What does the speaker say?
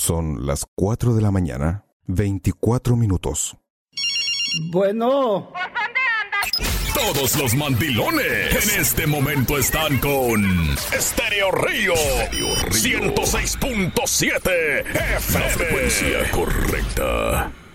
Son las 4 de la mañana, 24 minutos. Bueno. Todos los mandilones en este momento están con Estéreo Río 106.7 FM. La frecuencia correcta.